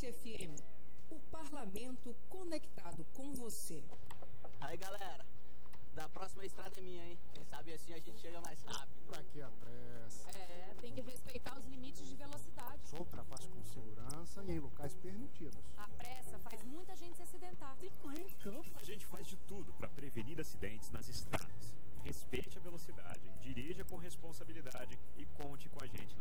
Justiça FM. O parlamento conectado com você. Aí, galera, da próxima estrada é minha, hein? Quem sabe assim a gente chega mais rápido. Pra que a pressa? Tem que respeitar os limites de velocidade. Só ultrapasse com segurança e em locais permitidos. A pressa faz muita gente se acidentar. Tem que correr em campo. A gente faz de tudo para prevenir acidentes nas estradas. Respeite a velocidade, dirija com responsabilidade